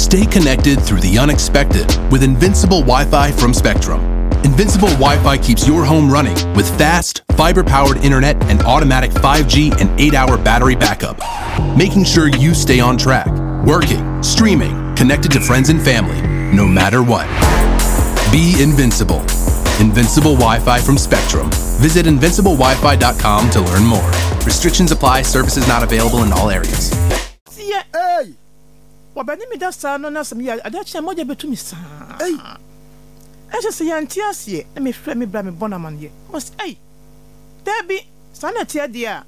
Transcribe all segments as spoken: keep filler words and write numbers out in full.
Stay connected through the unexpected with Invincible Wi-Fi from Spectrum. Invincible Wi-Fi keeps your home running with fast, fiber-powered internet and automatic five G and eight hour battery backup, making sure you stay on track, working, streaming, connected to friends and family, no matter what. Be invincible. Invincible Wi-Fi from Spectrum. Visit invincible wi fi dot com to learn more. Restrictions apply. Services not available in all areas. Yeah, hey. Wabani mi da sa no na sam ya adachi moja betumi sa. Hey. I just say antiasie. Let me frame me bra me bona man ye. Must hey. Debi sana tia dia.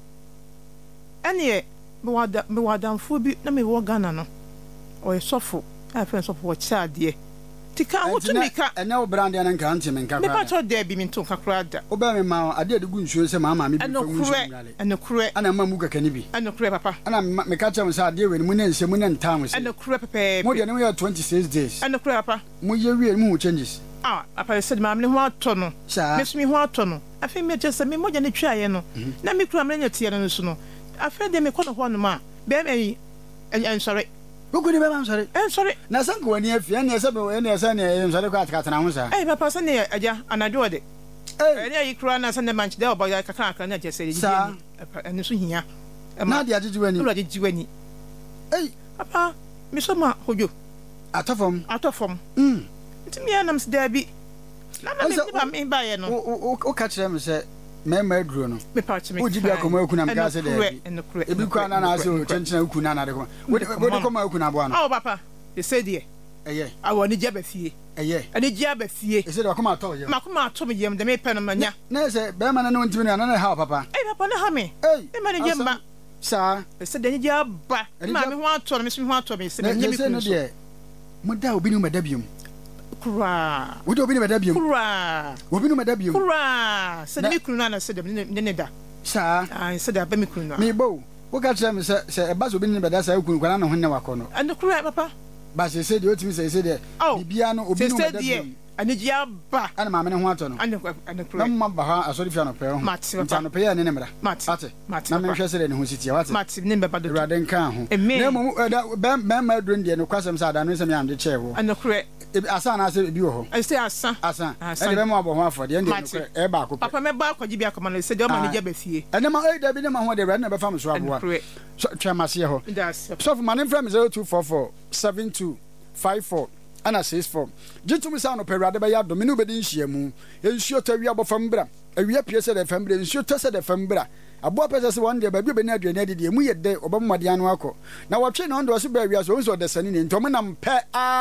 Anye me wada me wada mfu bi na me wo Ghana no. O esofo. I friend sofo wo cha die. Tika wo to mika. Ene wo brand ya nka ante me nka me pa to debi me nto kakra da. Wo ba me ma ade de gu nsuo se mama me bi fa nsuo ngale. Ene kure. Ana ma mu kakani bi. Ene kure papa. Ana me ka cha me sa ade we ni mu na nse mu na ntam se. Ene kure pepe. Mo de ne we twenty-six days. Ene kure papa. Mo ye wie mu changes. Ah, papa said ma me ho ato no. Me so me ho ato no. Afi me je se me mo je ne twa ye no. Na me kura me nya tie no so no. Afi de me kɔ no ho no ma. Be me en sorry. Oguni be man sorry. En sorry. Na sanko wani afi en ese be en ese ne en sorry ko atka tana ho sa. Eh papa se ne aja anadwo de. Eh ne yi kura na se ne manch de obo ya kaka aka na je se ji. En so hia. Na de ajeji wani. Na ajeji wani. Eh papa me so ma hojo. Atofom. Atofom. Mm. Ntimi anam se da bi. Na na me ba me ba ye no. O o ka kire me se me ma aduro no. Me pa chime. O jibi akoma akuna me ka se da bi. Ebi kwa na na se o chenchena akuna na de ko. Wo de koma akuna bo ano. Oh papa, they say there. Eye. Awo ni jaba fie. Eye. Ani jaba fie. E se de akoma ato ye. Makoma ato me yem de me pe no manya. Na se be ma na no ntimi na na ha papa. Eh papa na ha me. Eh. E ma ni yemba. Sa. E se de ni jaba. Ma me ho ato no me so ho ato me se me nyemi ku. Ne se no de. Mo da obi ni ma da biom. Kura. Wo de obi ni ma da biom. Kura. Obi ni ma da biom. Kura. Se de mi kunu na se de ne ne da. Sa. Ah, se de ba mi kunu na. Me bo. Wo ka kire me se se e ba so obi ni ba da sa kunu kwa na ho ne wakọ no. Ande kura papa. Ba se se de otimi se se de. Bibia no obi ni ma da biom. Ani jia ba. Ana ma me ne ho ato no. Ande ande kura. Na ma ba ha asori fia no pe ho. Nta no pe ya ne ne mra. Ate. Na me hwe se de ne ho sitia wate. Mate ne be ba do. Urade nka ho. Na mo be be ma aduro ndie no kwasem sa da no se me am de che wo. Ande kura. Asa na ase bi wo ho. I say asa. Asa. E be mo abo ho afode ndie no e ba akọ. Papa me ba akọji bi akọma no se de o ma ne jaba fie. Ene ma e da bi ne ma ho de urade na be fam so aboa. So twamase ho. So for man from zero two four four seven two five four ana six four jitum sa no perade ba ya do me no be din hia mu ensuo tawi abofam bra awia pie se de fam bra ensuo to se de fam bra abo pese se won de ba bi be na aduane ade de mu ye de obamade anu akọ na wotwe na ndo so ba awia so so de sani ne ntom na mpe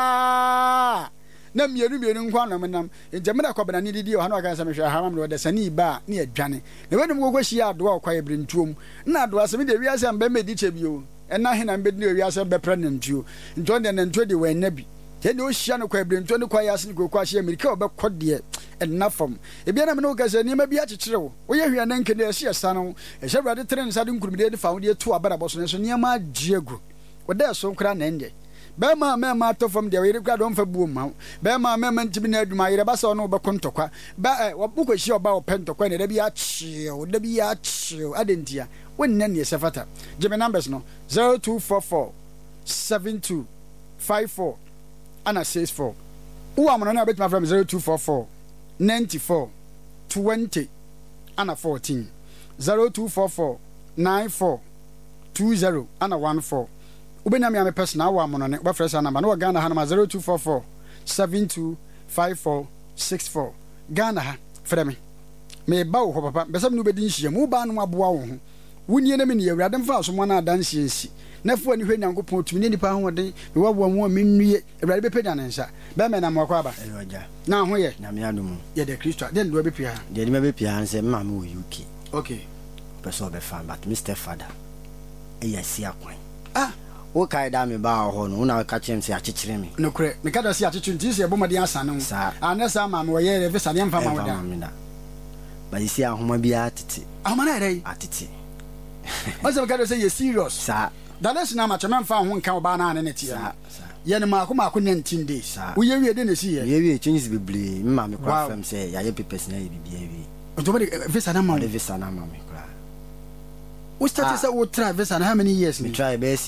a na mieru mieru nkwa na menam enjamena kwabana ni didi o ha na ka se me hwe ha ma de sani ba na adwane na wedum gogwa hia ado a kwa ebre ntuom na ado ase me de awia se mba medi che bio ena he na mbe ni awia se be prenantuo nto de na nto de wa na bi tene o hia no kwa ebrento ne kwa yase ne kwa hia America obekọ de enafam ebia na me no kase ni ma bi akekere wo wo ye hwia na nke de hia sa no e hye brade tren sa de nkurumide de fa wo de to abara boso ne so ne ma agiegu wo de so nkra na ende be ma me ma to fam de we rekwa do mfa buo ma be ma me ma ntimi na aduma yere ba so no be kontokwa ba wo bu ko hia oba wo pentokwa ne de bi achie wo de bi achie adentia wonna ne sefata give numbers no zero two four four seven two five four ana six four who am na bet my from zero two four four nine four twenty ana fourteen zero two four four nine four two zero ana one four ubenya me am personal wa am no ne ba fresh number no Ghana ha na zero two four four seven two five four six four Ghana ha frɛ me me ba wo papa be sam no be din hia mu ba no aboa wo ho wunye na me ne awurade mfa so mo na adanse nsi na fu ani hwe nyankopon tumi ne nipa ho den me wawo mo menwie awurade be peda ne nsa be me na mo kwa ba eloja na ho ye na me adum ye de Kristo den do be pia de me be pia nse ma me wo U K okay person be fan but Mister Father e ya si akwan ah wo kai da me ba ho no na ka chem se akekere me no kure me ka da si akekere nti se bomade asane ho anasa ma me wo ye re sane mfa ma wo da ba isi ahoma bia atete ahoma na re atete What's the guy say you're serious? Sir. That is now much a man found one cow banana in it. Sir. Yen Marco Marco nineteen days. We are didn't see it. We changes be blame. Mammy Crafam say, I have papers na be. Nobody visa na mammy visa na mammy cry. We started to try this and how many years we try best.